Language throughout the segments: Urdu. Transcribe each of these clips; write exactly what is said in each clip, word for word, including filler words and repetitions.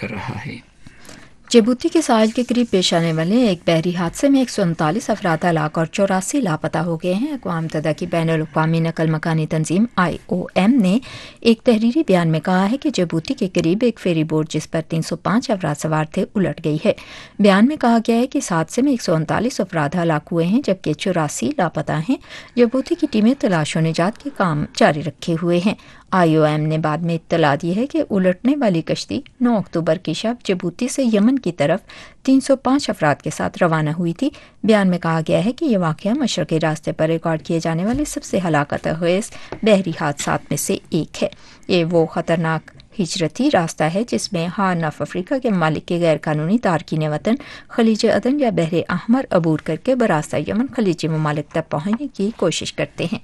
کر رہا ہے۔ جبوتی کے ساحل کے قریب پیش آنے والے ایک بحری حادثے میں ایک سو انتالیس افراد ہلاک اور چوراسی لاپتہ ہو گئے ہیں۔ اقوام متحدہ کی بین الاقوامی نقل مکانی تنظیم آئی او ایم نے ایک تحریری بیان میں کہا ہے کہ جبوتی کے قریب ایک فیری بوٹ جس پر تین سو پانچ افراد سوار تھے الٹ گئی ہے۔ بیان میں کہا گیا ہے کہ اس حادثے میں ایک سو انتالیس افراد ہلاک ہوئے ہیں جبکہ چوراسی لاپتہ ہیں۔ جبوتی کی ٹیمیں تلاش و نجات کے کام جاری رکھے ہوئے ہیں۔ آئی او ایم نے بعد میں اطلاع دی ہے کہ الٹنے والی کشتی نو اکتوبر کی شب جبوتی سے یمن کی طرف تین سو پانچ افراد کے ساتھ روانہ ہوئی تھی۔ بیان میں کہا گیا ہے کہ یہ واقعہ مشرقی راستے پر ریکارڈ کیے جانے والے سب سے ہلاکت خیز بحری حادثات میں سے ایک ہے۔ یہ وہ خطرناک ہجرتی راستہ ہے جس میں ہارن آف افریقہ کے ممالک کے غیر قانونی تارکین وطن خلیج عدن یا بحر احمر عبور کر کے براستہ یمن خلیجی ممالک تک پہنچنے کی کوشش کرتے ہیں۔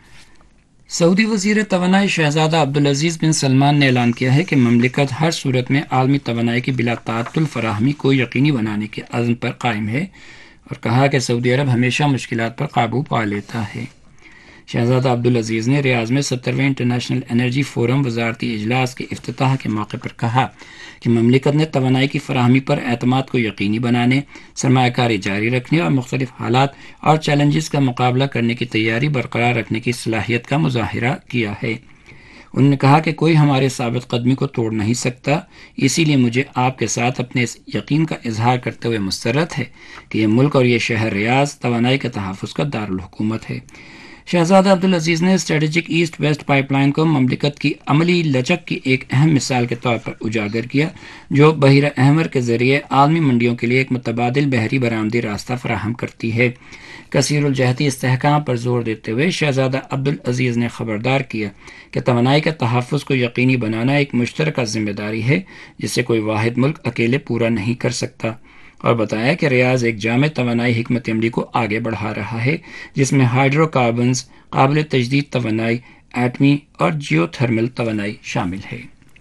سعودی وزیر توانائی شہزادہ عبدالعزیز بن سلمان نے اعلان کیا ہے کہ مملکت ہر صورت میں عالمی توانائی کی بلا تعطل فراہمی کو یقینی بنانے کے عزم پر قائم ہے اور کہا کہ سعودی عرب ہمیشہ مشکلات پر قابو پا لیتا ہے۔ شہزادہ عبدالعزیز نے ریاض میں سترویں انٹرنیشنل انرجی فورم وزارتی اجلاس کے افتتاح کے موقع پر کہا کہ مملکت نے توانائی کی فراہمی پر اعتماد کو یقینی بنانے، سرمایہ کاری جاری رکھنے اور مختلف حالات اور چیلنجز کا مقابلہ کرنے کی تیاری برقرار رکھنے کی صلاحیت کا مظاہرہ کیا ہے۔ انہوں نے کہا کہ کوئی ہمارے ثابت قدمی کو توڑ نہیں سکتا، اسی لیے مجھے آپ کے ساتھ اپنے اس یقین کا اظہار کرتے ہوئے مسرت ہے کہ یہ ملک اور یہ شہر ریاض توانائی کے تحفظ کا دارالحکومت ہے۔ شہزادہ عبدالعزیز نے strategic east west pipe line کو مملکت کی عملی لچک کی ایک اہم مثال کے طور پر اجاگر کیا، جو بحیرہ احمر کے ذریعے عالمی منڈیوں کے لیے ایک متبادل بحری برآمدی راستہ فراہم کرتی ہے۔ کثیر الجہتی استحکام پر زور دیتے ہوئے شہزادہ عبدالعزیز نے خبردار کیا کہ توانائی کے تحفظ کو یقینی بنانا ایک مشترکہ ذمہ داری ہے جسے کوئی واحد ملک اکیلے پورا نہیں کر سکتا، اور بتایا کہ ریاض ایک جامع توانائی حکمت عملی کو آگے بڑھا رہا ہے جس میں ہائیڈرو کاربنز، قابل تجدید توانائی، ایٹمی اور جیو تھرمل توانائی شامل ہے۔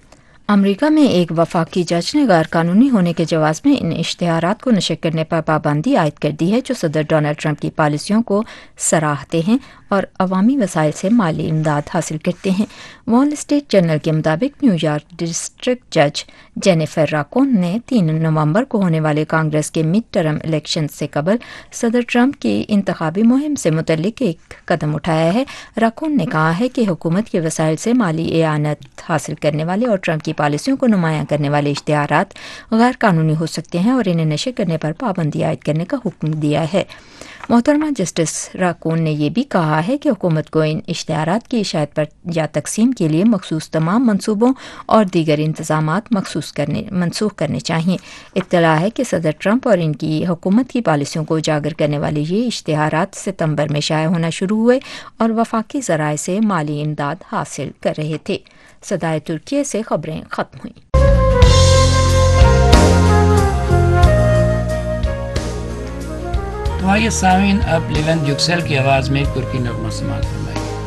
امریکہ میں ایک وفاقی جج نے غیر قانونی ہونے کے جواز میں ان اشتہارات کو نشر کرنے پر پابندی عائد کر دی ہے جو صدر ڈونلڈ ٹرمپ کی پالیسیوں کو سراہتے ہیں اور عوامی وسائل سے مالی امداد حاصل کرتے ہیں۔ وال اسٹریٹ جرنل کے مطابق نیو یارک ڈسٹرکٹ جج جینیفر راکون نے تین نومبر کو ہونے والے کانگریس کے مڈ ٹرم الیکشن سے قبل صدر ٹرمپ کی انتخابی مہم سے متعلق ایک قدم اٹھایا ہے۔ راکون نے کہا ہے کہ حکومت کے وسائل سے مالی اعانت حاصل کرنے والے اور ٹرمپ کی پالیسیوں کو نمایاں کرنے والے اشتہارات غیر قانونی ہو سکتے ہیں اور انہیں نشر کرنے پر پابندی عائد کرنے کا حکم دیا ہے۔ محترمہ جسٹس راکون نے یہ بھی کہا ہے کہ حکومت کو ان اشتہارات کی اشاعت پر یا تقسیم کے لیے مخصوص تمام منصوبوں اور دیگر انتظامات مخصوص کرنے منسوخ کرنے چاہیے۔ اطلاع ہے کہ صدر ٹرمپ اور ان کی حکومت کی پالیسیوں کو اجاگر کرنے والے یہ اشتہارات ستمبر میں شائع ہونا شروع ہوئے اور وفاقی ذرائع سے مالی امداد حاصل کر رہے تھے۔ صدائے ترکیہ سے خبریں ختم ہوئیں۔ تو آئیے سامعین، اب لیون جکسل کی آواز میں ایک ترکی نغمہ سماعت فرمائیں۔